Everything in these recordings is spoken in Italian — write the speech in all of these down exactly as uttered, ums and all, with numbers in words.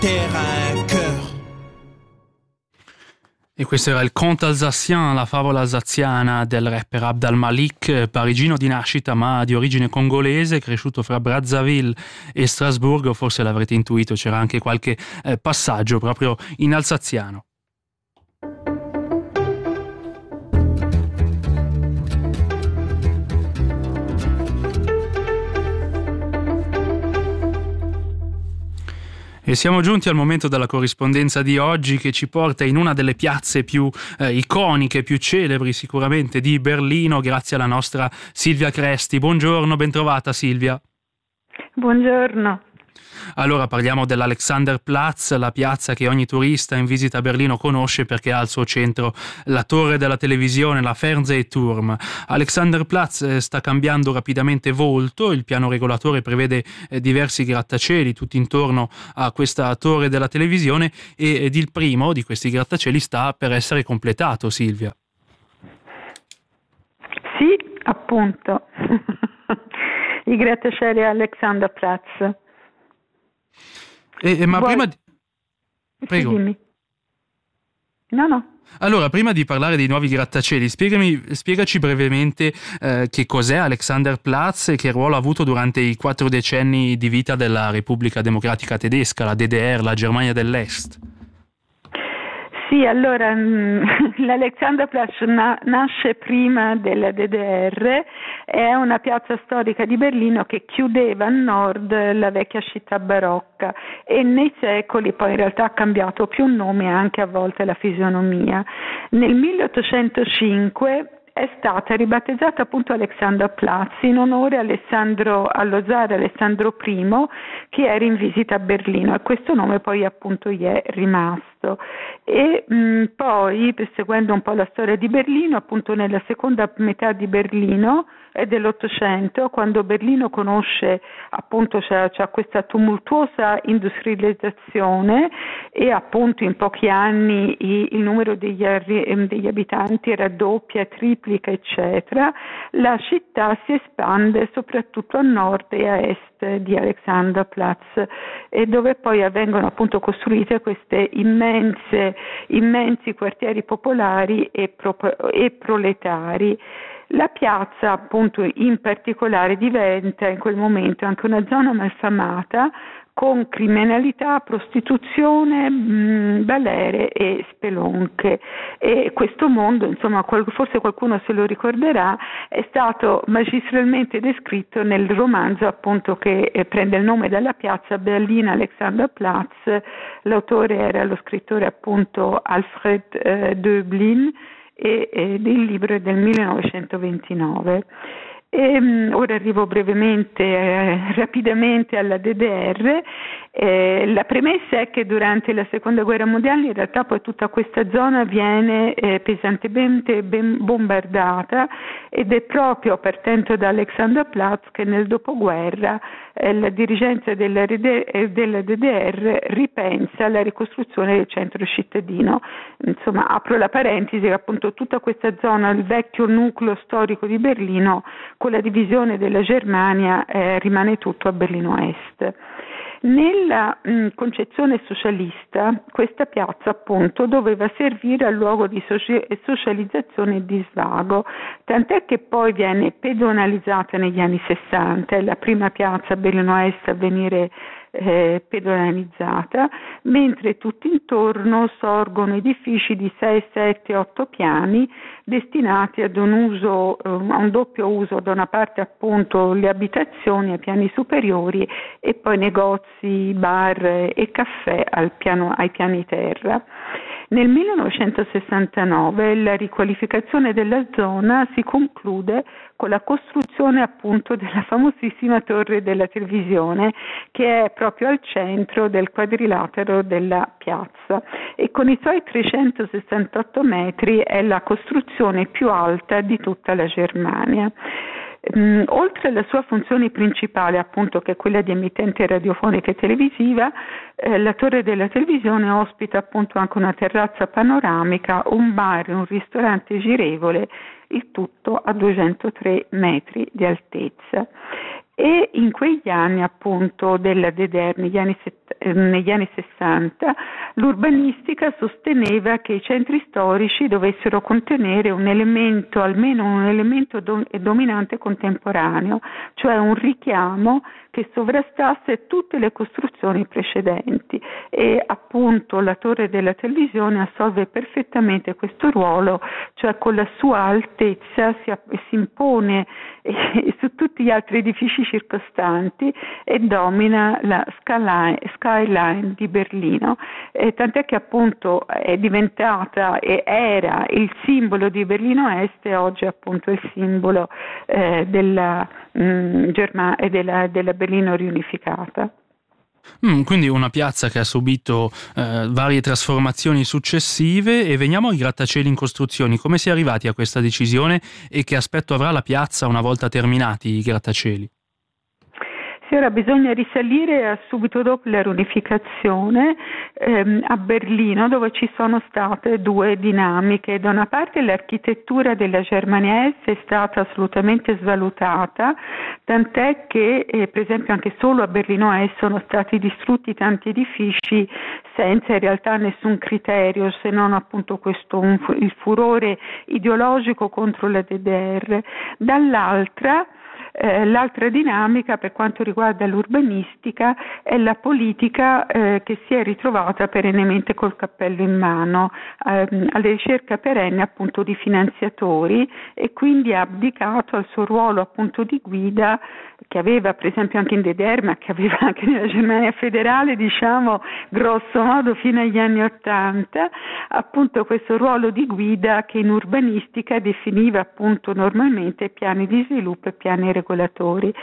terrain cœur. E questo era il conte alsacien, la favola alsaziana del rapper Abd al-Malik, parigino di nascita ma di origine congolese, cresciuto fra Brazzaville e Strasburgo. Forse l'avrete intuito, c'era anche qualche eh, passaggio proprio in alsaziano. E siamo giunti al momento della corrispondenza di oggi, che ci porta in una delle piazze più eh, iconiche, più celebri sicuramente di Berlino, grazie alla nostra Silvia Cresti. Buongiorno, bentrovata Silvia. Buongiorno. Allora parliamo dell'Alexanderplatz, la piazza che ogni turista in visita a Berlino conosce perché ha al suo centro la torre della televisione, la Fernsehturm. Alexanderplatz sta cambiando rapidamente volto, il piano regolatore prevede diversi grattacieli tutti intorno a questa torre della televisione ed il primo di questi grattacieli sta per essere completato, Silvia. Sì, appunto, i grattacieli Alexanderplatz. E, ma Vuoi... prima di... Prego. Sì, dimmi. No, no. Allora, prima di parlare dei nuovi grattacieli, spiegami, spiegaci brevemente eh, che cos'è Alexanderplatz e che ruolo ha avuto durante i quattro decenni di vita della Repubblica Democratica Tedesca, la D D R, la Germania dell'Est. Sì, allora l'Alexanderplatz na- nasce prima della D D R, è una piazza storica di Berlino che chiudeva a nord la vecchia città barocca e nei secoli poi in realtà ha cambiato più nome e anche a volte la fisionomia. Nel milleottocentocinque è stata ribattezzata appunto Alexanderplatz in onore Alessandro, allo zar Alessandro I, che era in visita a Berlino, e questo nome poi appunto gli è rimasto. E mh, poi, seguendo un po' la storia di Berlino, appunto nella seconda metà di Berlino e dell'Ottocento, quando Berlino conosce appunto c'è, c'è questa tumultuosa industrializzazione e appunto in pochi anni i, il numero degli, degli abitanti raddoppia, triplica, eccetera, la città si espande soprattutto a nord e a est di Alexanderplatz, e dove poi avvengono appunto costruite queste immense, immensi quartieri popolari e, pro, e proletari. La piazza appunto in particolare diventa in quel momento anche una zona malfamata con criminalità, prostituzione, mh, balere e spelonche, e questo mondo, insomma, qual- forse qualcuno se lo ricorderà, è stato magistralmente descritto nel romanzo appunto che eh, prende il nome dalla piazza, Berlin Alexanderplatz. L'autore era lo scrittore appunto Alfred eh, Döblin, e, e il libro è del millenovecentoventinove. E, um, ora arrivo brevemente, eh, rapidamente alla D D R. Eh, la premessa è che durante la seconda guerra mondiale in realtà poi tutta questa zona viene eh, pesantemente ben bombardata, ed è proprio partendo da Alexanderplatz che nel dopoguerra eh, la dirigenza della, eh, della D D R ripensa alla ricostruzione del centro cittadino. Insomma, apro la parentesi, appunto tutta questa zona, il vecchio nucleo storico di Berlino, con la divisione della Germania eh, rimane tutto a Berlino Est. Nella mh, concezione socialista questa piazza appunto doveva servire a luogo di soci- socializzazione e di svago, tant'è che poi viene pedonalizzata negli anni sessanta, è la prima piazza a Berlino Est a venire eh, pedonalizzata, mentre tutto intorno sorgono edifici di sei, sette, otto piani destinati ad un uso, eh, a un doppio uso, da una parte appunto le abitazioni ai piani superiori e poi negozi, bar e caffè al piano, ai piani terra. Nel millenovecentosessantanove la riqualificazione della zona si conclude con la costruzione appunto della famosissima torre della televisione, che è proprio al centro del quadrilatero della piazza, e con i suoi trecentosessantotto metri è la costruzione più alta di tutta la Germania. Um, oltre alla sua funzione principale, appunto, che è quella di emittente radiofonica e televisiva, eh, la torre della televisione ospita appunto anche una terrazza panoramica, un bar e un ristorante girevole, il tutto a duecentotré metri di altezza. e in quegli anni appunto della D D R, negli anni, negli anni sessanta, l'urbanistica sosteneva che i centri storici dovessero contenere un elemento, almeno un elemento do- dominante contemporaneo, cioè un richiamo che sovrastasse tutte le costruzioni precedenti, e appunto la Torre della Televisione assolve perfettamente questo ruolo, cioè con la sua altezza si, si impone eh, su tutti gli altri edifici circostanti e domina la skyline, skyline di Berlino, eh, tant'è che appunto è diventata e era il simbolo di Berlino Est e oggi appunto il simbolo eh, della, mh, Germa- della, della Berlino riunificata. Mm, quindi una piazza che ha subito eh, varie trasformazioni successive. E veniamo ai grattacieli in costruzione. Come si è arrivati a questa decisione e che aspetto avrà la piazza una volta terminati i grattacieli? Ora bisogna risalire a subito dopo la riunificazione ehm, a Berlino, dove ci sono state due dinamiche. Da una parte l'architettura della Germania Est è stata assolutamente svalutata, tant'è che eh, per esempio anche solo a Berlino Est sono stati distrutti tanti edifici senza in realtà nessun criterio, se non appunto questo un, il furore ideologico contro la D D R. Dall'altra Eh, l'altra dinamica per quanto riguarda l'urbanistica è la politica eh, che si è ritrovata perennemente col cappello in mano ehm, alla ricerca perenne appunto di finanziatori, e quindi ha abdicato al suo ruolo appunto di guida che aveva per esempio anche in D D R, ma che aveva anche nella Germania federale, diciamo grosso modo fino agli anni Ottanta, appunto questo ruolo di guida che in urbanistica definiva appunto normalmente piani di sviluppo e piani regolatori.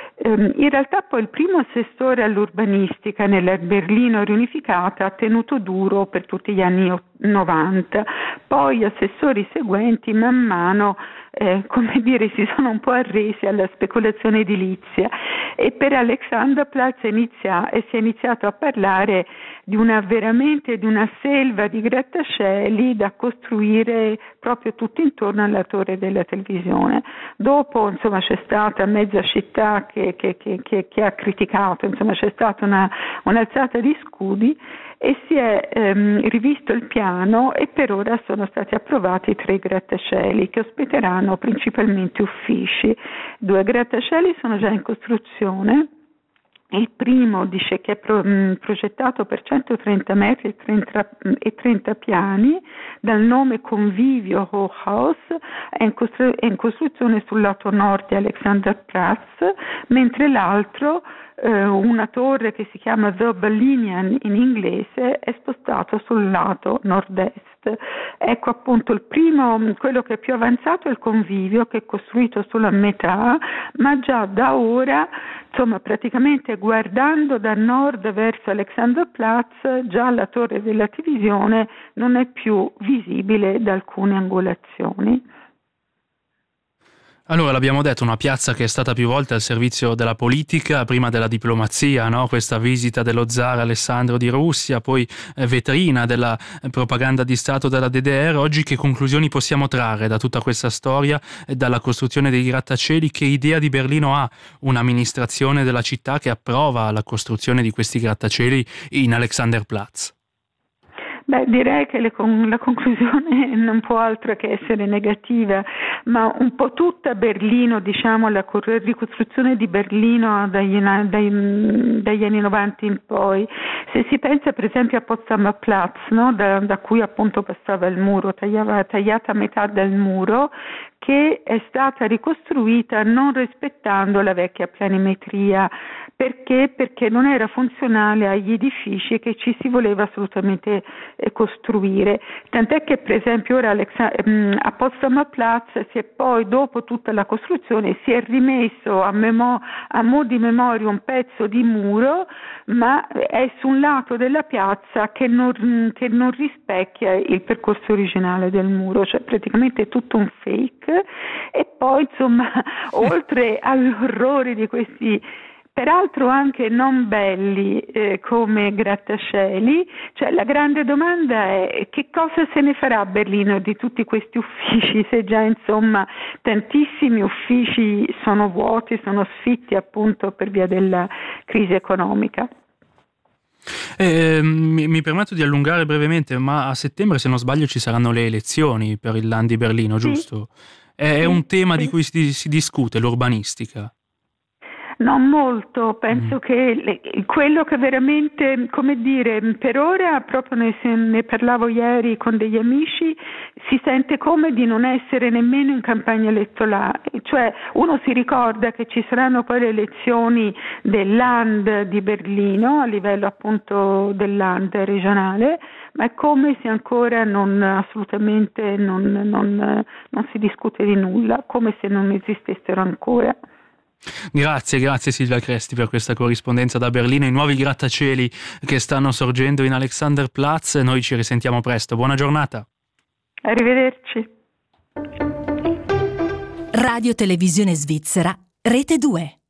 In realtà poi il primo assessore all'urbanistica nella Berlino riunificata ha tenuto duro per tutti gli anni novanta, poi gli assessori seguenti man mano eh, come dire si sono un po' arresi alla speculazione edilizia, e per Alexanderplatz inizia, e si è iniziato a parlare di una veramente di una selva di grattacieli da costruire proprio tutto intorno alla Torre della Televisione. Dopo insomma c'è stata mezza città che, che, che, che, che ha criticato, insomma c'è stata una, un'alzata di scudi e si è ehm, rivisto il piano, e per ora sono stati approvati tre grattacieli che ospiteranno principalmente uffici. Due grattacieli sono già in costruzione. Il primo dice che è pro, mh, progettato per centotrenta metri e trenta, e trenta piani, dal nome Convivio Hochhaus, è in, costru- è in costruzione sul lato nord di Alexanderplatz, mentre l'altro, eh, una torre che si chiama The Berlinian in inglese, è spostato sul lato nord-est. Ecco appunto il primo, quello che è più avanzato è il Convivio, che è costruito solo a metà, ma già da ora, insomma praticamente guardando da nord verso Alexanderplatz, già la Torre della Televisione non è più visibile da alcune angolazioni. Allora, l'abbiamo detto, una piazza che è stata più volte al servizio della politica, prima della diplomazia, no? Questa visita dello zar Alessandro di Russia, poi eh, vetrina della propaganda di Stato della D D R. Oggi che conclusioni possiamo trarre da tutta questa storia e dalla costruzione dei grattacieli? Che idea di Berlino ha un'amministrazione della città che approva la costruzione di questi grattacieli in Alexanderplatz? Beh, direi che le con- la conclusione non può altro che essere negativa, ma un po' tutta Berlino, diciamo, la cor- ricostruzione di Berlino dagli, dai, dagli anni novanta in poi, se si pensa per esempio a Potsdamer Platz, no? da, da cui appunto passava il muro, tagliava, tagliata a metà del muro, che è stata ricostruita non rispettando la vecchia planimetria. Perché? Perché non era funzionale agli edifici che ci si voleva assolutamente eh, costruire. Tant'è che per esempio ora Alexa, ehm, a Potsdamer Platz si è poi, dopo tutta la costruzione, si è rimesso a, memo- a mo' di memoria un pezzo di muro, ma è su un lato della piazza che non, che non rispecchia il percorso originale del muro, cioè praticamente è tutto un fake. E poi insomma oltre all'orrore di questi peraltro anche non belli eh, come grattacieli. Cioè, la grande domanda è: che cosa se ne farà a Berlino di tutti questi uffici, se già insomma tantissimi uffici sono vuoti, sono sfitti appunto per via della crisi economica. Eh, mi, mi permetto di allungare brevemente, ma a settembre, se non sbaglio, ci saranno le elezioni per il Land di Berlino, giusto? Sì. È, sì, è un tema sì. di cui si, si discute, l'urbanistica. Non molto, penso mm. che le, quello che veramente, come dire, per ora, proprio ne, ne parlavo ieri con degli amici, si sente come di non essere nemmeno in campagna elettorale, cioè uno si ricorda che ci saranno poi le elezioni del Land di Berlino, a livello appunto del Land regionale, ma è come se ancora non, assolutamente non, non, non si discute di nulla, come se non esistessero ancora. Grazie, grazie Silvia Cresti per questa corrispondenza da Berlino, i nuovi grattacieli che stanno sorgendo in Alexanderplatz. Noi ci risentiamo presto, buona giornata. Arrivederci. Radio Televisione Svizzera, Rete due.